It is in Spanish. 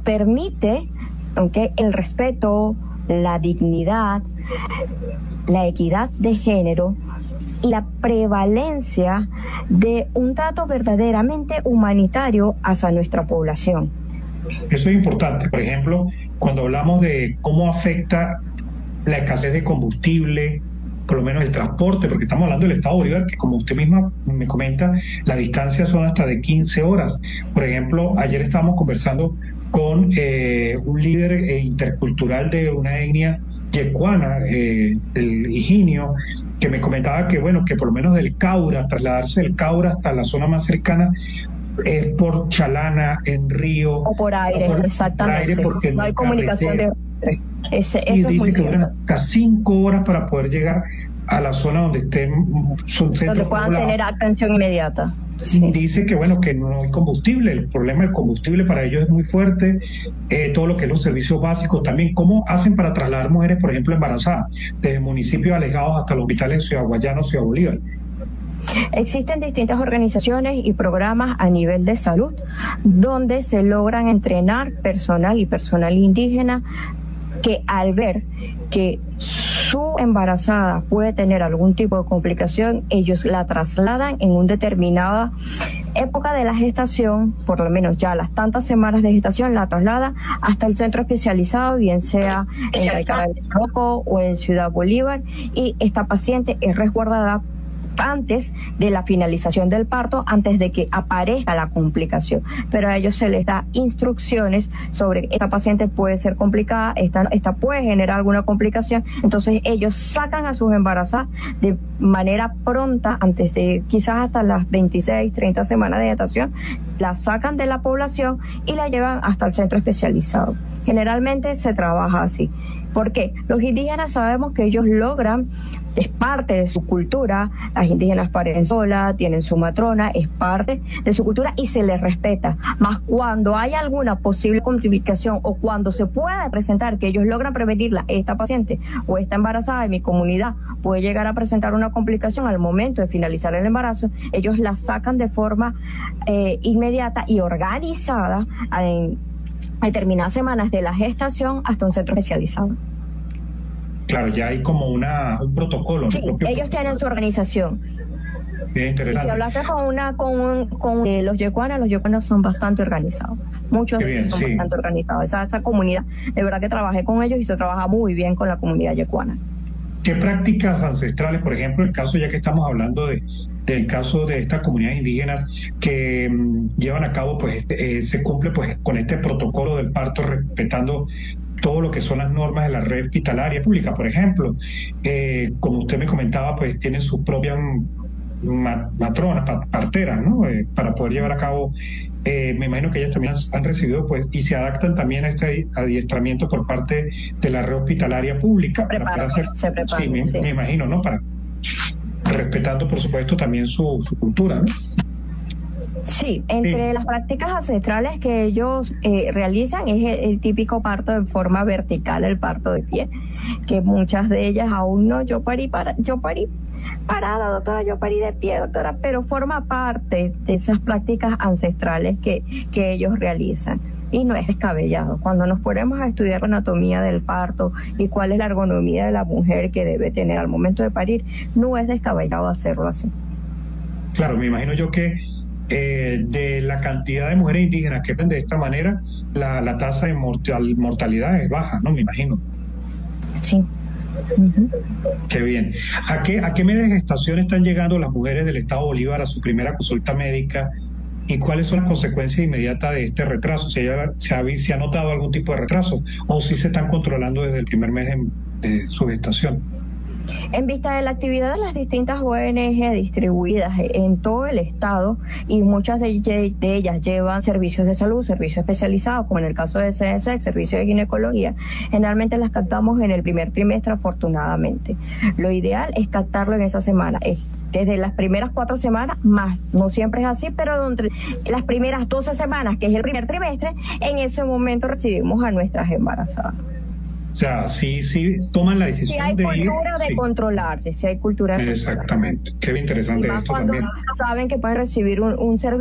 permite, ¿okay?, el respeto, la dignidad, la equidad de género y la prevalencia de un trato verdaderamente humanitario hacia nuestra población. Eso es importante. Por ejemplo, cuando hablamos de cómo afecta la escasez de combustible, por lo menos el transporte, porque estamos hablando del estado Bolívar, que como usted misma me comenta, las distancias son hasta de 15 horas. Por ejemplo, ayer estábamos conversando con un líder intercultural de una etnia yecuana, el Higinio, que me comentaba que, bueno, que por lo menos del Caura, trasladarse del Caura hasta la zona más cercana es por Chalana, en Río. O por aire, exactamente. Por aire, porque no hay comunicación de... Eso dice es muy que duran hasta 5 horas para poder llegar a la zona donde estén donde puedan tener atención inmediata. Sí. Dice que bueno, que no hay combustible, el problema del combustible para ellos es muy fuerte, todo lo que es los servicios básicos también. ¿Cómo hacen para trasladar mujeres, por ejemplo, embarazadas, desde municipios alejados hasta los hospitales de Ciudad Guayana o Ciudad Bolívar? Existen distintas organizaciones y programas a nivel de salud donde se logran entrenar personal y personal indígena que al ver que su embarazada puede tener algún tipo de complicación, ellos la trasladan en una determinada época de la gestación, por lo menos ya las tantas semanas de gestación, la traslada hasta el centro especializado, bien sea en Caicara del Roco o en Ciudad Bolívar, y esta paciente es resguardada antes de la finalización del parto, antes de que aparezca la complicación. Pero a ellos se les da instrucciones sobre esta paciente puede ser complicada, esta puede generar alguna complicación. Entonces ellos sacan a sus embarazadas de manera pronta, antes de quizás hasta las 26, 30 semanas de gestación, la sacan de la población y la llevan hasta el centro especializado. Generalmente se trabaja así. ¿Por qué? Los indígenas sabemos que ellos logran, es parte de su cultura, las indígenas paren sola, tienen su matrona, es parte de su cultura y se les respeta. Más cuando hay alguna posible complicación o cuando se pueda presentar que ellos logran prevenirla, esta paciente o esta embarazada en mi comunidad puede llegar a presentar una complicación al momento de finalizar el embarazo, ellos la sacan de forma inmediata y organizada en determinadas semanas de la gestación hasta un centro especializado. Claro, ya hay como un protocolo. Sí, ellos tienen su organización. Bien interesante. Si hablaste con los yecuanos son bastante organizados. Muchos bien, son sí. bastante organizados. Esa comunidad, de verdad que trabajé con ellos y se trabaja muy bien con la comunidad yecuana. ¿Qué prácticas ancestrales, por ejemplo, el caso, ya que estamos hablando del caso de estas comunidades indígenas que llevan a cabo, pues se cumple pues con este protocolo del parto, respetando todo lo que son las normas de la red hospitalaria pública? Por ejemplo, como usted me comentaba, pues tienen sus propias matronas, parteras, ¿no? Para poder llevar a cabo, me imagino que ellas también han recibido, pues, y se adaptan también a este adiestramiento por parte de la red hospitalaria pública. Se preparan, sí, me imagino, ¿no? Para respetando, por supuesto, también su cultura, ¿no? Sí, entre las prácticas ancestrales que ellos realizan es el típico parto en forma vertical, el parto de pie, que muchas de ellas aún no, yo parí parada, doctora, yo parí de pie, doctora, pero forma parte de esas prácticas ancestrales que ellos realizan. Y no es descabellado. Cuando nos ponemos a estudiar la anatomía del parto y cuál es la ergonomía de la mujer que debe tener al momento de parir, no es descabellado hacerlo así. Claro, me imagino yo que de la cantidad de mujeres indígenas que ven de esta manera, la tasa de mortalidad es baja, ¿no? Me imagino. Sí. Qué bien. ¿A qué media de gestación están llegando las mujeres del estado Bolívar a su primera consulta médica y cuáles son las consecuencias inmediatas de este retraso? ¿Se ha notado algún tipo de retraso o si se están controlando desde el primer mes de su gestación? En vista de la actividad de las distintas ONG distribuidas en todo el estado, y muchas de ellas llevan servicios de salud, servicios especializados, como en el caso de CSEC, servicio de ginecología, generalmente las captamos en el primer trimestre, afortunadamente. Lo ideal es captarlo en esa semana, desde las primeras 4 semanas más, no siempre es así, pero entre las primeras 12 semanas, que es el primer trimestre, en ese momento recibimos a nuestras embarazadas. O sea, sí toman la decisión de ir. Si hay cultura de controlarse, si hay cultura de Exactamente. Qué interesante esto también. Saben que pueden recibir un servicio